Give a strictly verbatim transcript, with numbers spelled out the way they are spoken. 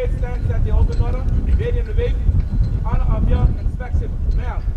Great thanks at the open order, made in the week, in honor of your inspection. Now,